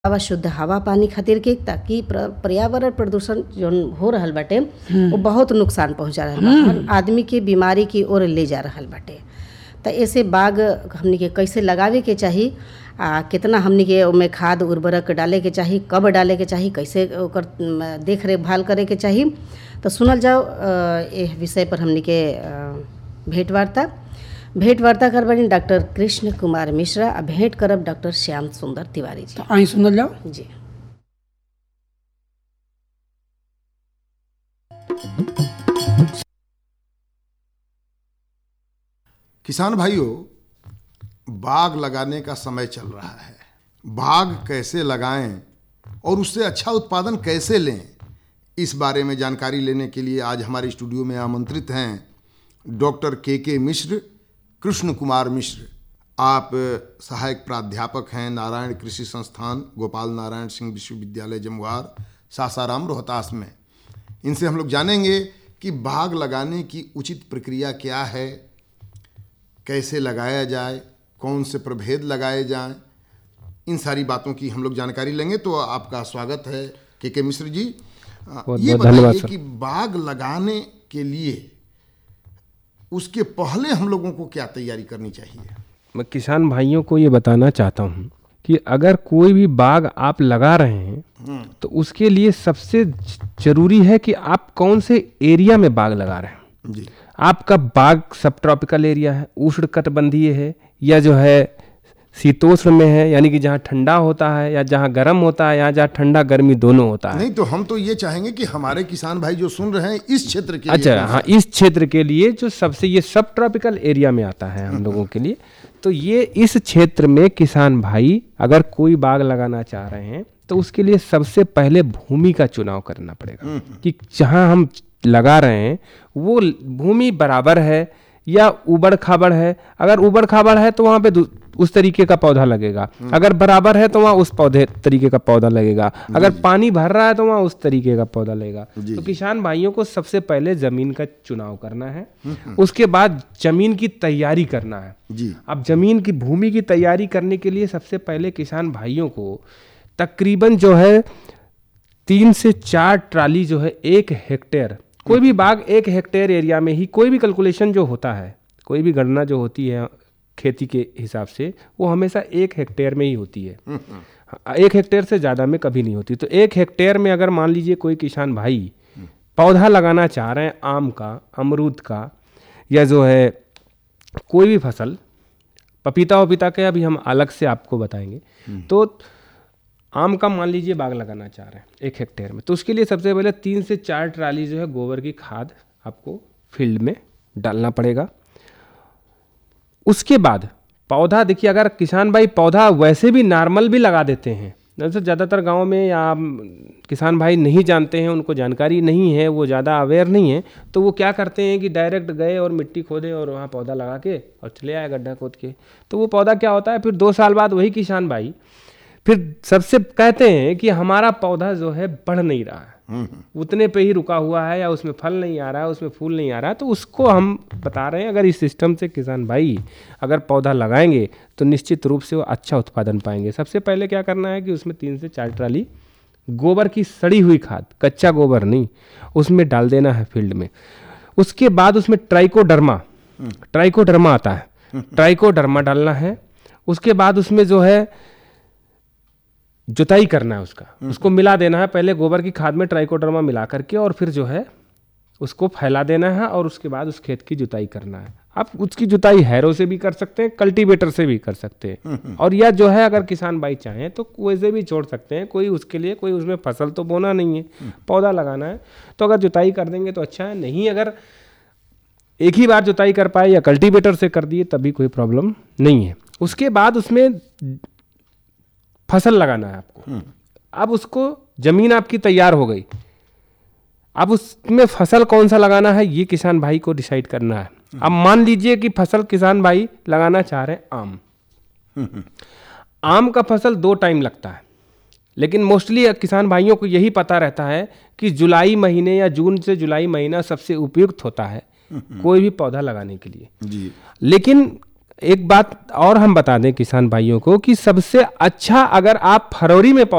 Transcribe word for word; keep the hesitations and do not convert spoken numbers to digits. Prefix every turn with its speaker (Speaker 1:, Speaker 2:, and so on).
Speaker 1: हवा शुद्ध हवा पानी खातिर के, ताकि पर्यावरण प्रदूषण जो हो रहल बाटे वो बहुत नुकसान पहुंचा रहल बा, हर आदमी के बीमारी की ओर ले जा रहल बाटे। तो ऐसे बाग हमनी के कैसे लगावे के चाही, आ कितना हमनी के ओमे खाद उर्वरक डाले के चाही, कब डाले के चाही, कैसे ओकर देख रेख भाल करे के चाही। तो सुनल जाओ एह विषय पर हमनी के भेंट वार्ता भेंट वार्ता कर बनी डॉक्टर कृष्ण कुमार मिश्रा आ भेंट करब डॉक्टर श्याम सुंदर तिवारी जी।
Speaker 2: तो आई सुनल जाओ
Speaker 1: जी।
Speaker 3: किसान भाइयों, बाग लगाने का समय चल रहा है। बाग कैसे लगाएं और उससे अच्छा उत्पादन कैसे लें, इस बारे में जानकारी लेने के लिए आज हमारे स्टूडियो में आमंत्रित हैं डॉक्टर के के मिश्र, कृष्ण कुमार मिश्र। आप सहायक प्राध्यापक हैं नारायण कृषि संस्थान गोपाल नारायण सिंह विश्वविद्यालय जमुआर सासाराम रोहतास में। इनसे हम लोग जानेंगे कि बाग लगाने की उचित प्रक्रिया क्या है, कैसे लगाया जाए, कौन से प्रभेद लगाए जाएं, इन सारी बातों की हम लोग जानकारी लेंगे। तो आपका स्वागत है के के मिश्र जी। ये बताइए कि बाग लगाने के लिए उसके पहले हम लोगों को क्या तैयारी करनी चाहिए।
Speaker 4: मैं किसान भाइयों को ये बताना चाहता हूँ कि अगर कोई भी बाग आप लगा रहे हैं तो उसके लिए सबसे जरूरी है कि आप कौन से एरिया में बाग लगा रहे हैं जी। आपका बाग सब ट्रॉपिकल एरिया है, उष्ण कटिबंधीय है, या जो है शीतोष्ण में है, यानी कि जहाँ ठंडा होता है या जहाँ गर्म होता है, या जहाँ ठंडा गर्मी दोनों होता है।
Speaker 3: नहीं तो हम तो ये चाहेंगे कि हमारे किसान भाई जो सुन रहे हैं इस क्षेत्र के
Speaker 4: अच्छा,
Speaker 3: लिए,
Speaker 4: हाँ, इस क्षेत्र के लिए जो सबसे ये सब ट्रॉपिकल एरिया में आता है हम लोगों के लिए, तो ये इस क्षेत्र में किसान भाई अगर कोई बाग लगाना चाह रहे हैं तो उसके लिए सबसे पहले भूमि का चुनाव करना पड़ेगा कि जहाँ हम लगा रहे हैं वो भूमि बराबर है या उबड़ खाबड़ है। अगर उबड़ खाबड़ है तो वहाँ पे उस तरीके का पौधा लगेगा, अगर बराबर है तो वहाँ उस पौधे तरीके का पौधा लगेगा, अगर पानी भर रहा है तो वहाँ उस तरीके का पौधा लगेगा। तो किसान भाइयों को सबसे पहले जमीन का चुनाव करना है, उसके बाद जमीन की तैयारी करना है जी। अब जमीन की भूमि की तैयारी करने के लिए सबसे पहले किसान भाइयों को तकरीबन जो है तीन से चार ट्राली जो है एक हेक्टेयर, कोई भी बाग एक हेक्टेयर एरिया में ही, कोई भी कैलकुलेशन जो होता है, कोई भी गणना जो होती है खेती के हिसाब से, वो हमेशा एक हेक्टेयर में ही होती है, एक हेक्टेयर से ज़्यादा में कभी नहीं होती। तो एक हेक्टेयर में अगर मान लीजिए कोई किसान भाई पौधा लगाना चाह रहे हैं आम का, अमरूद का, या जो है कोई भी फसल, पपीता वपीता के अभी हम अलग से आपको बताएंगे। तो आम का मान लीजिए बाग लगाना चाह रहे हैं एक हेक्टेयर में, तो उसके लिए सबसे पहले तीन से चार ट्राली जो है गोबर की खाद आपको फील्ड में डालना पड़ेगा। उसके बाद पौधा, देखिए अगर किसान भाई पौधा वैसे भी नॉर्मल भी लगा देते हैं, जैसे ज़्यादातर गांव में या किसान भाई नहीं जानते हैं, उनको जानकारी नहीं है, वो ज़्यादा अवेयर नहीं है, तो वो क्या करते हैं कि डायरेक्ट गए और मिट्टी खोदे और वहाँ पौधा लगा के और चले आए गड्ढा खोद के। तो वो पौधा क्या होता है, फिर दो साल बाद वही किसान भाई फिर सबसे कहते हैं कि हमारा पौधा जो है बढ़ नहीं रहा है, उतने पे ही रुका हुआ है, या उसमें फल नहीं आ रहा है, उसमें फूल नहीं आ रहा है। तो उसको हम बता रहे हैं अगर इस सिस्टम से किसान भाई अगर पौधा लगाएंगे तो निश्चित रूप से वो अच्छा उत्पादन पाएंगे। सबसे पहले क्या करना है कि उसमें तीन से चार ट्राली गोबर की सड़ी हुई खाद, कच्चा गोबर नहीं, उसमें डाल देना है फील्ड में। उसके बाद उसमें ट्राइकोडर्मा ट्राइकोडर्मा आता है, ट्राइकोडर्मा डालना है। उसके बाद उसमें जो है जुताई करना है, उसका उसको मिला देना है, पहले गोबर की खाद में ट्राइकोडर्मा मिला करके, और फिर जो है उसको फैला देना है, और उसके बाद उस खेत की जुताई करना है। आप उसकी जुताई हैरो से भी कर सकते हैं, कल्टीवेटर से भी कर सकते हैं, और या जो है अगर किसान भाई चाहें तो वैसे भी छोड़ सकते हैं, कोई उसके लिए कोई उसमें फसल तो बोना नहीं है, पौधा लगाना है। तो अगर जुताई कर देंगे तो अच्छा है, नहीं अगर एक ही बार जुताई कर पाए या कल्टीवेटर से कर दिए तभी कोई प्रॉब्लम नहीं है। उसके बाद उसमें फसल लगाना है आपको। अब उसको जमीन आपकी तैयार हो गई, अब उसमें फसल कौन सा लगाना है ये किसान भाई को डिसाइड करना है। अब मान लीजिए कि फसल किसान भाई लगाना चाह रहे हैं आम, आम का फसल दो टाइम लगता है, लेकिन मोस्टली किसान भाइयों को यही पता रहता है कि जुलाई महीने या जून से जुलाई महीना सबसे उपयुक्त होता है कोई भी पौधा लगाने के लिए जी। लेकिन एक बात और हम बता दें किसान भाइयों को कि सबसे अच्छा अगर आप फरवरी में